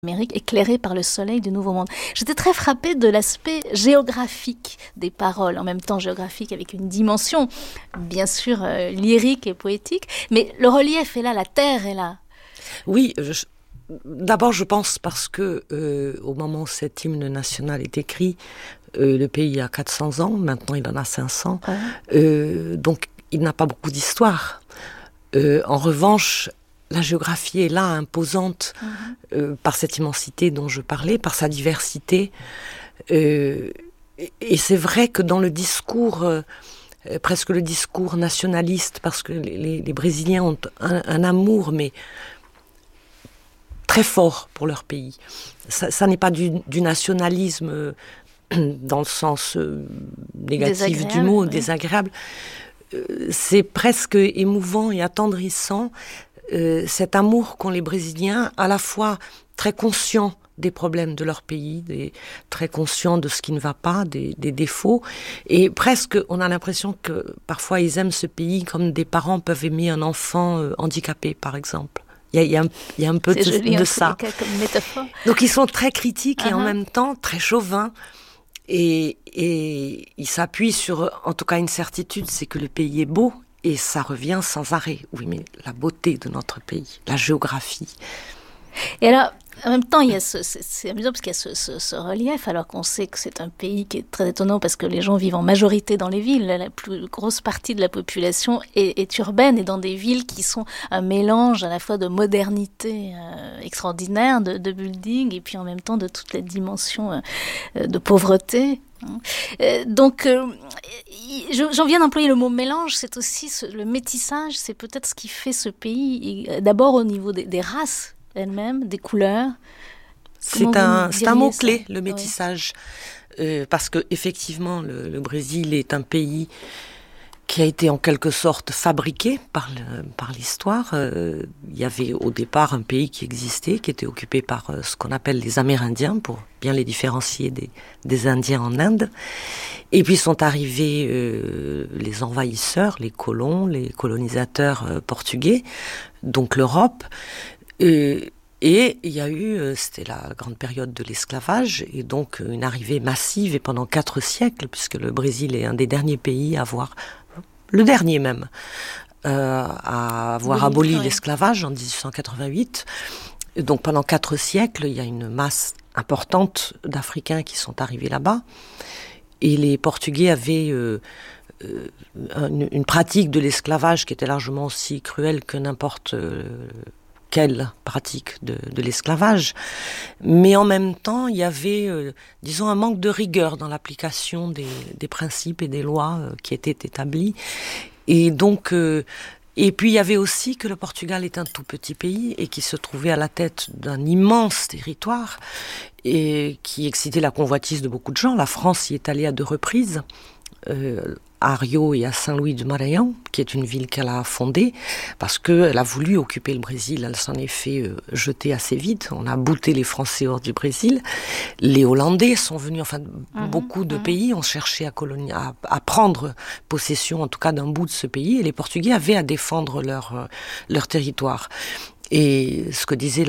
Amérique éclairée par le soleil du Nouveau Monde. J'étais très frappée de l'aspect géographique des paroles, en même temps géographique avec une dimension, bien sûr, lyrique et poétique, mais le relief est là, la terre est là. Oui, d'abord je pense parce que au moment où cet hymne national est écrit, le pays a 400 ans, maintenant il en a 500, donc il n'a pas beaucoup d'histoire. En revanche, la géographie est là, imposante, par cette immensité dont je parlais, par sa diversité. Et c'est vrai que dans le discours, presque le discours nationaliste, parce que les Brésiliens ont un amour, mais très fort pour leur pays. Ça n'est pas du nationalisme dans le sens négatif du mot, désagréable. C'est presque émouvant et attendrissant, cet amour qu'ont les Brésiliens, à la fois très conscients des problèmes de leur pays, très conscients de ce qui ne va pas, des défauts, et presque on a l'impression que parfois ils aiment ce pays comme des parents peuvent aimer un enfant handicapé, par exemple. Il y a un peu de ça. Comme métaphore. Donc ils sont très critiques et en même temps très chauvins. Et ils s'appuient sur, en tout cas, une certitude, c'est que le pays est beau, et ça revient sans arrêt. Oui, mais la beauté de notre pays, la géographie. Et alors, en même temps, c'est amusant parce qu'il y a ce relief, alors qu'on sait que c'est un pays qui est très étonnant parce que les gens vivent en majorité dans les villes. La plus grosse partie de la population est urbaine et dans des villes qui sont un mélange à la fois de modernité extraordinaire, de building, et puis en même temps de toutes les dimensions de pauvreté. Donc, j'en viens d'employer le mot mélange, c'est aussi le métissage, c'est peut-être ce qui fait ce pays, d'abord au niveau des races elles-mêmes, des couleurs. C'est un mot-clé, le métissage. Parce que effectivement, le Brésil est un pays qui a été en quelque sorte fabriqué par l'histoire. Il y avait au départ un pays qui existait, qui était occupé par ce qu'on appelle les Amérindiens, pour bien les différencier des Indiens en Inde. Et puis sont arrivés les envahisseurs, les colons, les colonisateurs portugais, donc l'Europe. Et il y a eu, c'était la grande période de l'esclavage, et donc une arrivée massive, et pendant 4 siècles, puisque le Brésil est un des derniers pays à avoir, le dernier même, à avoir aboli l'esclavage en 1888. Et donc pendant 4 siècles, il y a une masse importante d'Africains qui sont arrivés là-bas, et les Portugais avaient une pratique de l'esclavage qui était largement aussi cruelle que n'importe quelle pratique de l'esclavage, mais en même temps il y avait, disons, un manque de rigueur dans l'application des principes et des lois qui étaient établis, et donc et puis il y avait aussi que le Portugal est un tout petit pays et qui se trouvait à la tête d'un immense territoire et qui excitait la convoitise de beaucoup de gens. La France y est allée à 2 reprises, à Rio et à Saint-Louis du Maranhão, qui est une ville qu'elle a fondée, parce qu'elle a voulu occuper le Brésil. Elle s'en est fait jeter assez vite. On a bouté les Français hors du Brésil. Les Hollandais sont venus, enfin, beaucoup de pays ont cherché à prendre possession, en tout cas, d'un bout de ce pays, et les Portugais avaient à défendre leur territoire. Et ce que disait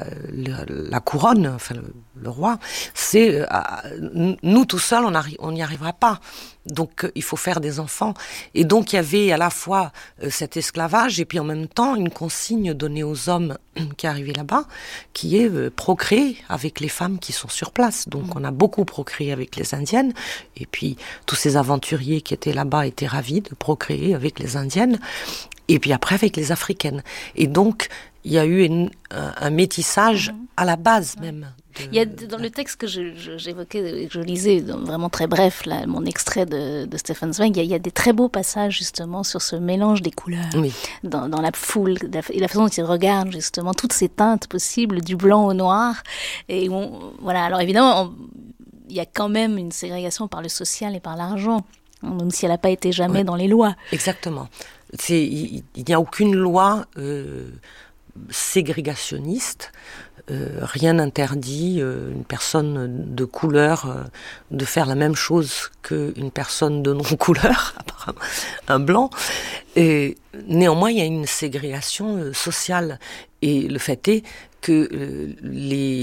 la couronne, enfin le roi, c'est nous tout seuls on n'y arrivera pas. Donc il faut faire des enfants. Et donc il y avait à la fois cet esclavage et puis en même temps une consigne donnée aux hommes qui arrivaient là-bas, qui est procréer avec les femmes qui sont sur place. Donc on a beaucoup procréé avec les Indiennes, et puis tous ces aventuriers qui étaient là-bas étaient ravis de procréer avec les Indiennes, et puis après avec les Africaines. Et donc il y a eu un métissage à la base même. Il y a dans le texte que j'évoquais, que je lisais, vraiment très bref, là, mon extrait de Stefan Zweig, il y a des très beaux passages justement sur ce mélange des couleurs, dans la foule, et la façon dont il regarde justement toutes ces teintes possibles, du blanc au noir. Et voilà, alors évidemment, il y a quand même une ségrégation par le social et par l'argent, même si elle n'a pas été jamais dans les lois. Exactement. Il n'y a aucune loi ségrégationniste. Rien n'interdit une personne de couleur de faire la même chose qu'une personne de non-couleur, apparemment, un blanc. Et néanmoins, il y a une ségrégation sociale. Et le fait est que les